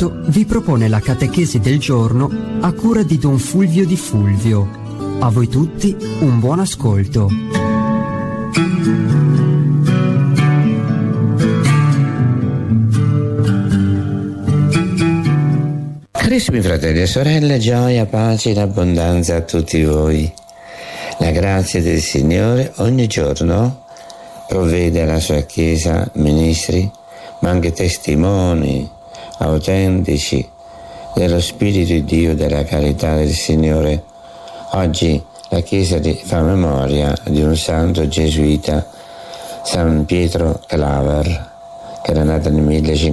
Benedetto vi propone la catechesi del giorno a cura di Don Fulvio Di Fulvio. A voi tutti un buon ascolto. Carissimi fratelli e sorelle, gioia, pace in abbondanza a tutti voi. La grazia del Signore ogni giorno provvede alla sua Chiesa ministri, ma anche testimoni autentici dello Spirito di Dio, della carità del Signore. Oggi la Chiesa fa memoria di un santo gesuita, San Pietro Claver, che era nato nel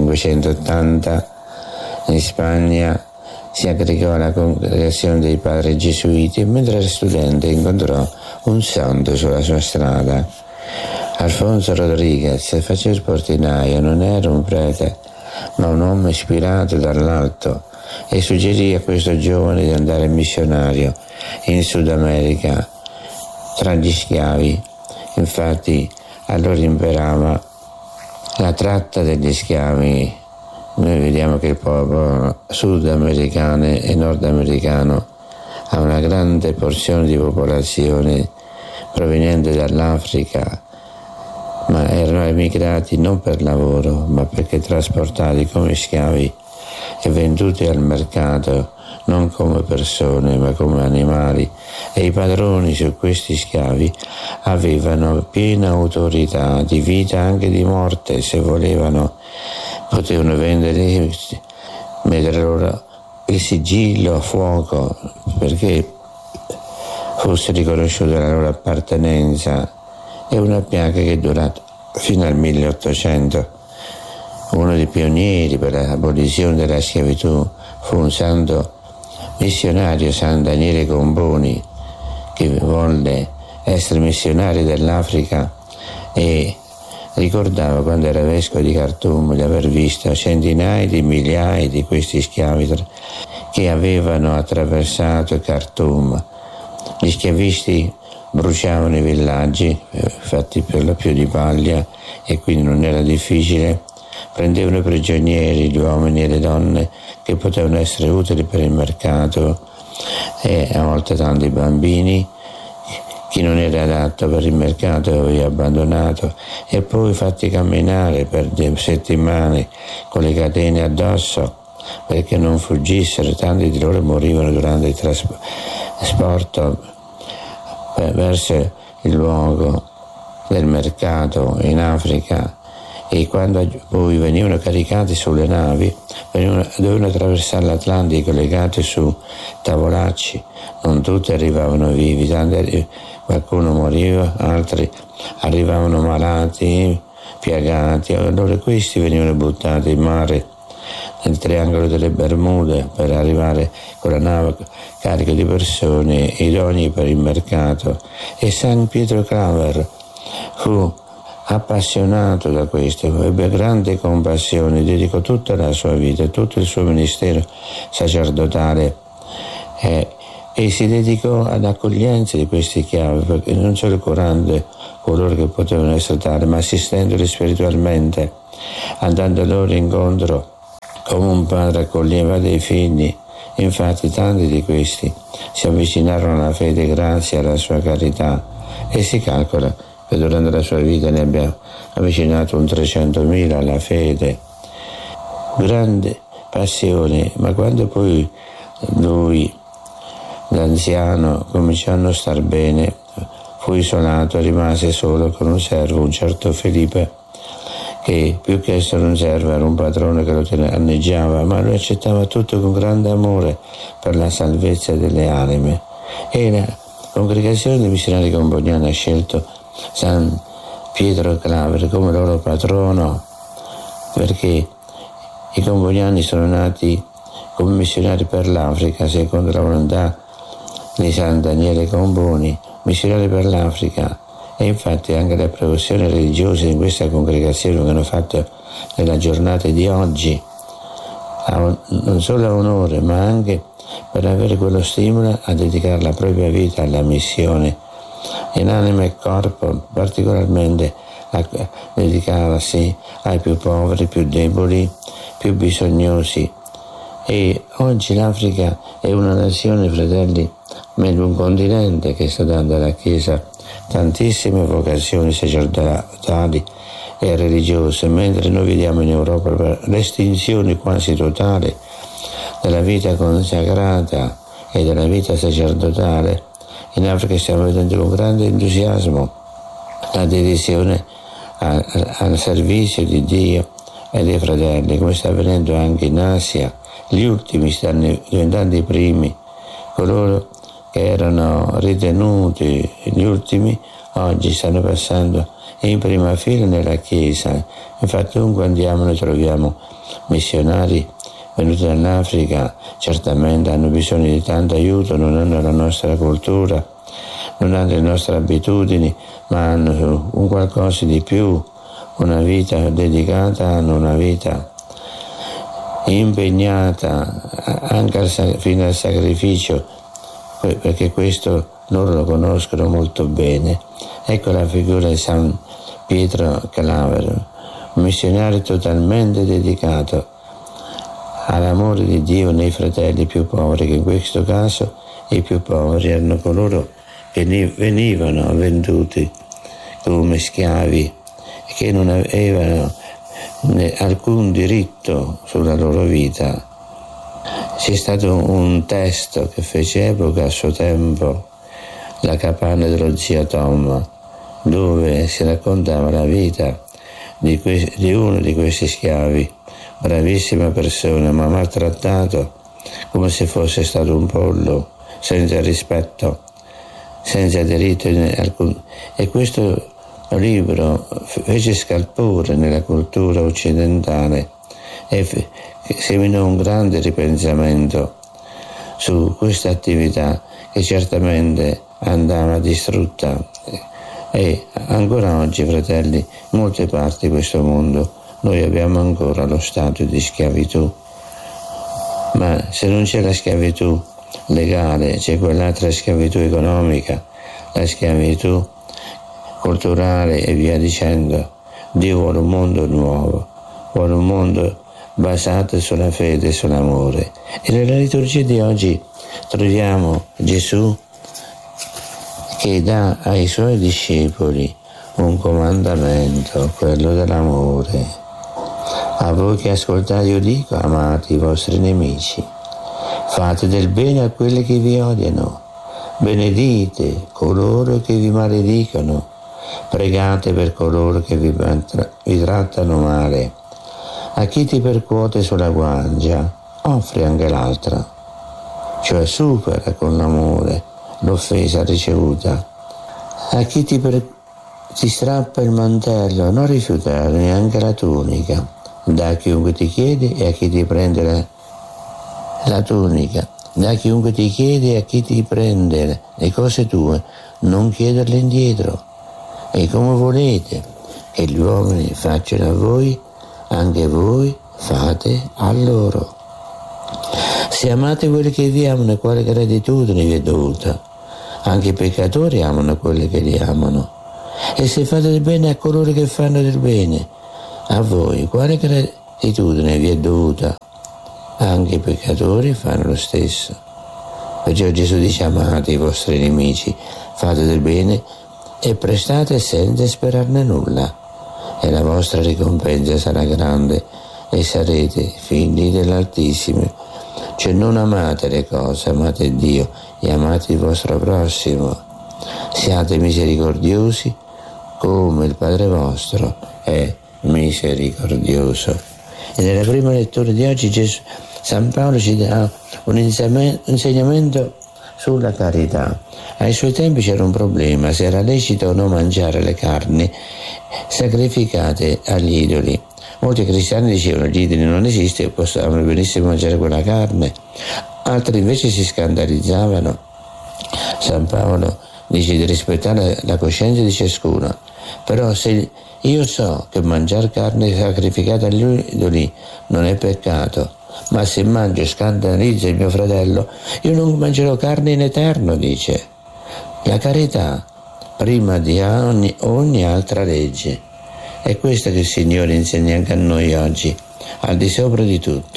1580 in Spagna. Si aggregò alla congregazione dei padri gesuiti e mentre era studente incontrò un santo sulla sua strada. Alfonso Rodriguez faceva il portinaio, non era un prete, ma un uomo ispirato dall'alto, e suggerì a questo giovane di andare missionario in Sud America tra gli schiavi. Infatti allora imperava la tratta degli schiavi. Noi vediamo che il popolo sudamericano e nordamericano ha una grande porzione di popolazione proveniente dall'Africa, ma erano emigrati non per lavoro, ma perché trasportati come schiavi e venduti al mercato, non come persone, ma come animali. E i padroni su questi schiavi avevano piena autorità di vita, anche di morte, se volevano. Potevano vendere, mettere loro il sigillo a fuoco perché fosse riconosciuta la loro appartenenza. È una piaga che è durata fino al 1800. Uno dei pionieri per l'abolizione della schiavitù fu un santo missionario, San Daniele Comboni, che volle essere missionario dell'Africa e ricordava, quando era vescovo di Khartoum, di aver visto centinaia di migliaia di questi schiavi che avevano attraversato Khartoum. Gli schiavisti bruciavano i villaggi, fatti per lo più di paglia, e quindi non era difficile. Prendevano prigionieri gli uomini e le donne che potevano essere utili per il mercato, e a volte tanti bambini. Chi non era adatto per il mercato aveva abbandonato, e poi fatti camminare per settimane con le catene addosso perché non fuggissero. Tanti di loro morivano durante il trasporto verso il luogo del mercato in Africa, e quando poi venivano caricati sulle navi dovevano attraversare l'Atlantico legati su tavolacci. Non tutti arrivavano vivi, qualcuno moriva, altri arrivavano malati, piagati. Allora questi venivano buttati in mare nel triangolo delle Bermude per arrivare con la nave carica di persone idonei per il mercato. E San Pietro Claver fu appassionato da questo, ebbe grande compassione, dedicò tutta la sua vita, tutto il suo ministero sacerdotale e si dedicò all'accoglienza di questi schiavi, perché non solo curando coloro che potevano essere tali, ma assistendoli spiritualmente, andando loro incontro come un padre accoglieva dei figli. Infatti tanti di questi si avvicinarono alla fede grazie alla sua carità, e si calcola che durante la sua vita ne abbia avvicinato un 300.000 alla fede. Grande passione, ma quando poi lui, l'anziano, cominciò a non star bene, fu isolato, rimase solo con un servo, un certo Felipe, che più che essere un servo era un padrone che lo anneggiava, ma lo accettava tutto con grande amore per la salvezza delle anime. E la congregazione dei missionari comboniani ha scelto San Pietro Claver come loro patrono, perché i comboniani sono nati come missionari per l'Africa secondo la volontà di San Daniele Comboni, missionari per l'Africa. E infatti anche le professioni religiose in questa congregazione che hanno fatto nella giornata di oggi, non solo a onore, ma anche per avere quello stimolo a dedicare la propria vita alla missione in anima e corpo, particolarmente a dedicarsi ai più poveri, più deboli, più bisognosi. E oggi l'Africa è una nazione, fratelli, meglio un continente che sta dando alla Chiesa tantissime vocazioni sacerdotali e religiose, mentre noi vediamo in Europa l'estinzione quasi totale della vita consacrata e della vita sacerdotale. In Africa stiamo vedendo con grande entusiasmo la dedizione al servizio di Dio e dei fratelli, come sta avvenendo anche in Asia. Gli ultimi stanno diventando i primi, coloro che erano ritenuti gli ultimi oggi stanno passando in prima fila nella Chiesa. Infatti ovunque andiamo noi troviamo missionari venuti dall'Africa, certamente hanno bisogno di tanto aiuto, non hanno la nostra cultura, non hanno le nostre abitudini, ma hanno un qualcosa di più, una vita dedicata, hanno una vita impegnata anche fino al sacrificio, perché questo loro lo conoscono molto bene. Ecco la figura di San Pietro Calavero, un missionario totalmente dedicato all'amore di Dio nei fratelli più poveri, che in questo caso i più poveri erano coloro che venivano venduti come schiavi e che non avevano alcun diritto sulla loro vita. C'è stato un testo che fece epoca a suo tempo, La capanna dello zio Tom, dove si raccontava la vita di uno di questi schiavi, bravissima persona, ma maltrattato come se fosse stato un pollo, senza rispetto, senza diritto alcun. E questo libro fece scalpore nella cultura occidentale e seminò un grande ripensamento su questa attività che certamente andava distrutta. E ancora oggi, fratelli, in molte parti di questo mondo noi abbiamo ancora lo stato di schiavitù, ma se non c'è la schiavitù legale c'è quell'altra schiavitù economica, la schiavitù culturale e via dicendo. Dio vuole un mondo nuovo, vuole un mondo basato sulla fede e sull'amore. E nella liturgia di oggi troviamo Gesù che dà ai suoi discepoli un comandamento, quello dell'amore. A voi che ascoltate io dico: amate i vostri nemici, fate del bene a quelli che vi odiano, benedite coloro che vi maledicono, pregate per coloro che vi trattano male. A chi ti percuote sulla guancia, offri anche l'altra, cioè supera con l'amore l'offesa ricevuta. A chi ti strappa il mantello, non rifiutare neanche la tunica. Da a chiunque ti chiede e a chi ti prende la tunica. Da chiunque ti chiede e a chi ti prende le cose tue, non chiederle indietro. E come volete che gli uomini facciano a voi, anche voi fate a loro. Se amate quelli che vi amano, quale gratitudine vi è dovuta? Anche i peccatori amano quelli che li amano. E se fate del bene a coloro che fanno del bene, a voi quale gratitudine vi è dovuta? Anche i peccatori fanno lo stesso. Perciò Gesù dice: amate i vostri nemici, fate del bene e prestate senza sperarne nulla, e la vostra ricompensa sarà grande e sarete figli dell'Altissimo. Cioè non amate le cose, amate Dio e amate il vostro prossimo. Siate misericordiosi come il Padre vostro è misericordioso. E nella prima lettura di oggi San Paolo ci dà un insegnamento sulla carità. Ai suoi tempi c'era un problema, se era lecito o no mangiare le carni sacrificate agli idoli. Molti cristiani dicevano: gli idoli non esiste, possiamo benissimo mangiare quella carne. Altri invece si scandalizzavano. San Paolo dice di rispettare la coscienza di ciascuno, però se io so che mangiare carne sacrificata agli idoli non è peccato, ma se mangio scandalizzo il mio fratello, io non mangerò carne in eterno, dice. La carità prima di ogni altra legge. È questo che il Signore insegna anche a noi oggi, al di sopra di tutto.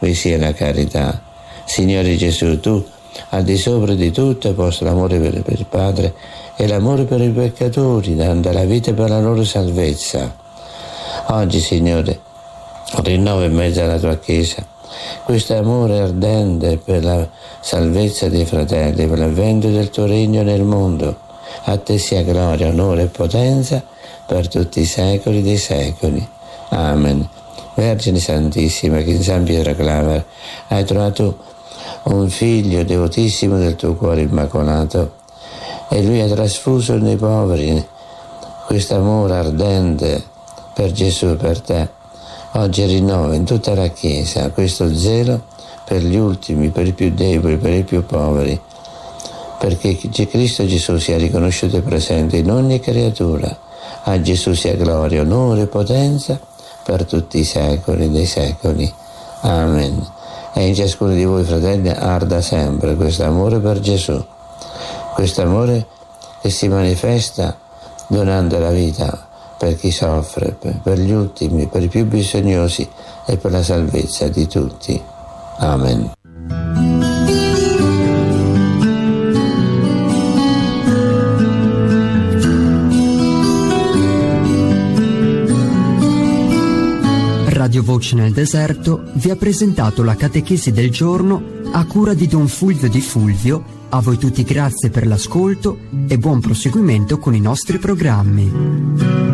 vi sia la carità. Signore Gesù, tu al di sopra di tutto hai posto l'amore per il Padre e l'amore per i peccatori, dando la vita per la loro salvezza. Oggi, Signore, rinnova in mezzo alla tua Chiesa questo amore ardente per la salvezza dei fratelli, per l'avvento del tuo regno nel mondo. A te sia gloria, onore e potenza per tutti i secoli dei secoli. Amen. Vergine Santissima, che in San Pietro Claver hai trovato un figlio devotissimo del tuo cuore immacolato e lui ha trasfuso nei poveri questo amore ardente per Gesù e per te. Oggi rinnova in tutta la Chiesa questo zelo per gli ultimi, per i più deboli, per i più poveri, perché Cristo Gesù sia riconosciuto e presente in ogni creatura. A Gesù sia gloria, onore e potenza per tutti i secoli dei secoli. Amen. E in ciascuno di voi, fratelli, arda sempre questo amore per Gesù, questo amore che si manifesta donando la vita per chi soffre, per gli ultimi, per i più bisognosi e per la salvezza di tutti. Amen. Radio Voce nel Deserto vi ha presentato la catechesi del giorno a cura di Don Fulvio Di Fulvio. A voi tutti grazie per l'ascolto e buon proseguimento con i nostri programmi.